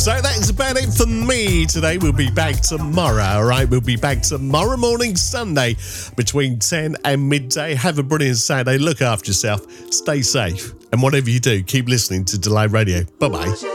So that's about it for me today. We'll be back tomorrow, all right? We'll be back tomorrow morning, Sunday, between 10 and midday. Have a brilliant Saturday. Look after yourself. Stay safe. And whatever you do, keep listening to Delay Radio. Bye-bye.